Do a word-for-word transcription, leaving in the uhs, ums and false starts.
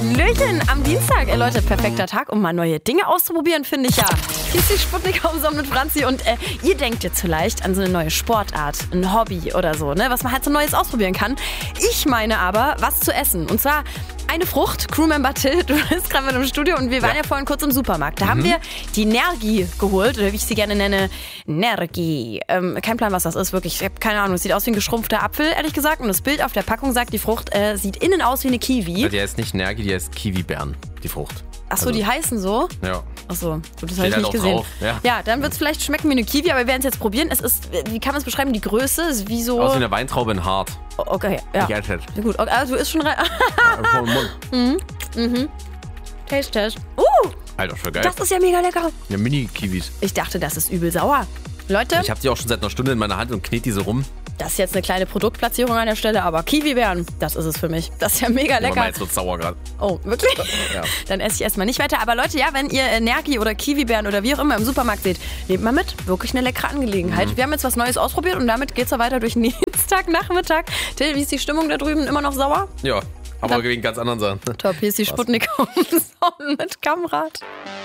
Hallöchen am Dienstag. Ey Leute, perfekter Tag, um mal neue Dinge auszuprobieren, finde ich ja. Hier ist die Sputnik zusammen mit Franzi und äh, ihr denkt jetzt vielleicht an so eine neue Sportart, ein Hobby oder so, ne, was man halt so Neues ausprobieren kann. Ich meine aber, was zu essen. Und zwar eine Frucht. Crewmember Till, du bist gerade mit im Studio und wir waren ja, ja vorhin kurz im Supermarkt. Da mhm. haben wir die Nergi geholt, oder wie ich sie gerne nenne, Nergi. Ähm, kein Plan, was das ist, wirklich. Ich habe keine Ahnung. Es sieht aus wie ein geschrumpfter Apfel, ehrlich gesagt. Und das Bild auf der Packung sagt, die Frucht äh, sieht innen aus wie eine Kiwi. Ja, die heißt nicht Nergi, die heißt Kiwi-Beeren, die Frucht. Ach so, also, die heißen so? Ja. Ach so, gut, das habe ich halt nicht gesehen. Drauf, ja. ja, dann wird es vielleicht schmecken wie eine Kiwi, aber wir werden es jetzt probieren. Es ist, wie kann man es beschreiben, die Größe ist wie so... Aus wie eine Weintraube in hart. Okay, ja. Ich esse es. Gut, okay, also du isst schon rein. ja, Mund. mhm, mhm. Taste Test. Uh! Alter, voll geil. Das ist ja mega lecker. Ja, Mini-Kiwis. Ich dachte, das ist übel sauer. Leute... Ich habe die auch schon seit einer Stunde in meiner Hand und knete diese rum. Das ist jetzt eine kleine Produktplatzierung an der Stelle, aber Kiwi-Beeren, das ist es für mich. Das ist ja mega lecker. Aber jetzt wird's sauer gerade. Oh, wirklich? Ja. Dann esse ich erstmal nicht weiter. Aber Leute, ja, wenn ihr Nergi oder Kiwi-Beeren oder wie auch immer im Supermarkt seht, nehmt mal mit. Wirklich eine leckere Angelegenheit. Mhm. Wir haben jetzt was Neues ausprobiert und damit geht's ja weiter durch den Dienstagnachmittag. Till, wie ist die Stimmung da drüben? Immer noch sauer? Ja, aber wegen ganz anderen Sachen. Top, hier ist die Sputnik mit Kamrat.